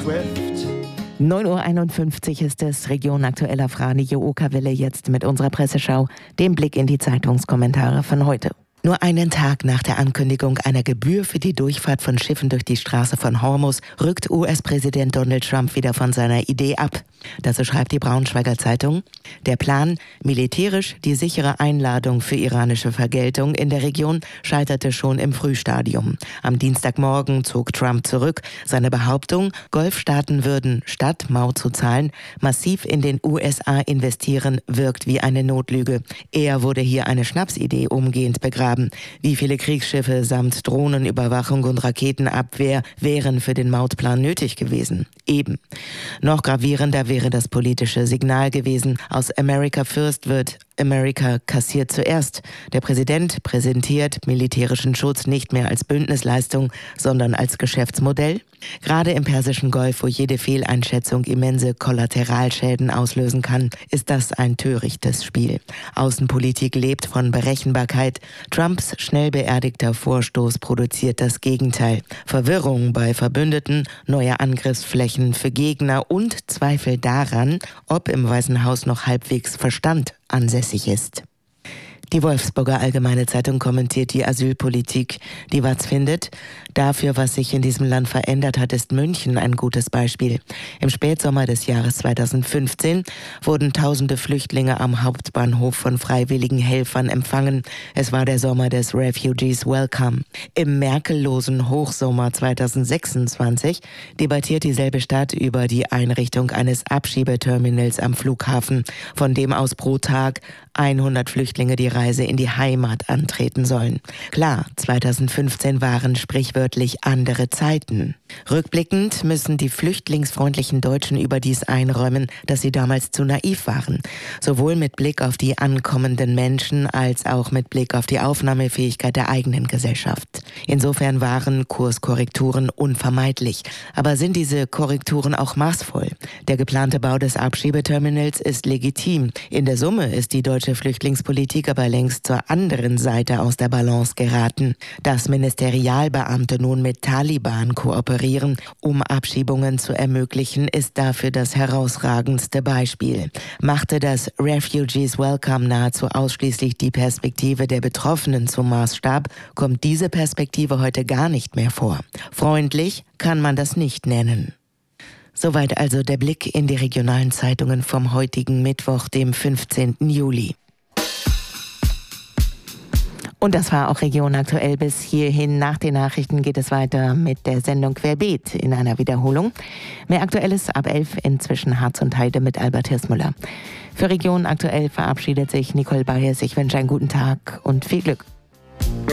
Swift. 9:51 Uhr ist es, Region Aktuell auf Radio Okerwelle, jetzt mit unserer Presseschau, dem Blick in die Zeitungskommentare von heute. Nur einen Tag nach der Ankündigung einer Gebühr für die Durchfahrt von Schiffen durch die Straße von Hormuz rückt US-Präsident Donald Trump wieder von seiner Idee ab. Dazu schreibt die Braunschweiger Zeitung: Der Plan, militärisch die sichere Einladung für iranische Vergeltung in der Region, scheiterte schon im Frühstadium. Am Dienstagmorgen zog Trump zurück. Seine Behauptung, Golfstaaten würden, statt Maut zu zahlen, massiv in den USA investieren, wirkt wie eine Notlüge. Eher wurde hier eine Schnapsidee umgehend begraben. Wie viele Kriegsschiffe samt Drohnenüberwachung und Raketenabwehr wären für den Mautplan nötig gewesen? Eben. Noch gravierender wäre das politische Signal gewesen. Aus America First wird America kassiert zuerst. Der Präsident präsentiert militärischen Schutz nicht mehr als Bündnisleistung, sondern als Geschäftsmodell. Gerade im Persischen Golf, wo jede Fehleinschätzung immense Kollateralschäden auslösen kann, ist das ein törichtes Spiel. Außenpolitik lebt von Berechenbarkeit. Trumps schnell beerdigter Vorstoß produziert das Gegenteil. Verwirrung bei Verbündeten, neue Angriffsflächen für Gegner und Zweifel daran, ob im Weißen Haus noch halbwegs Verstand ansässig ist. Die Wolfsburger Allgemeine Zeitung kommentiert die Asylpolitik. Die WAZ findet, dafür, was sich in diesem Land verändert hat, ist München ein gutes Beispiel. Im Spätsommer des Jahres 2015 wurden tausende Flüchtlinge am Hauptbahnhof von freiwilligen Helfern empfangen. Es war der Sommer des Refugees Welcome. Im merkellosen Hochsommer 2026 debattiert dieselbe Stadt über die Einrichtung eines Abschiebeterminals am Flughafen, von dem aus pro Tag 100 Flüchtlinge die Reise in die Heimat antreten sollen. Klar, 2015 waren sprichwörtlich andere Zeiten. Rückblickend müssen die flüchtlingsfreundlichen Deutschen überdies einräumen, dass sie damals zu naiv waren. Sowohl mit Blick auf die ankommenden Menschen als auch mit Blick auf die Aufnahmefähigkeit der eigenen Gesellschaft. Insofern waren Kurskorrekturen unvermeidlich. Aber sind diese Korrekturen auch maßvoll? Der geplante Bau des Abschiebeterminals ist legitim. In der Summe ist die deutsche Flüchtlingspolitik aber längst zur anderen Seite aus der Balance geraten. Dass Ministerialbeamte nun mit Taliban kooperieren, um Abschiebungen zu ermöglichen, ist dafür das herausragendste Beispiel. Machte das Refugees Welcome nahezu ausschließlich die Perspektive der Betroffenen zum Maßstab, kommt diese Perspektive heute gar nicht mehr vor. Freundlich kann man das nicht nennen. Soweit also der Blick in die regionalen Zeitungen vom heutigen Mittwoch, dem 15. Juli. Und das war auch Region Aktuell bis hierhin. Nach den Nachrichten geht es weiter mit der Sendung Querbeet in einer Wiederholung. Mehr Aktuelles ab 11 inzwischen Harz und Heide mit Albert Hirschmüller. Für Region Aktuell verabschiedet sich Nicole Bayes. Ich wünsche einen guten Tag und viel Glück.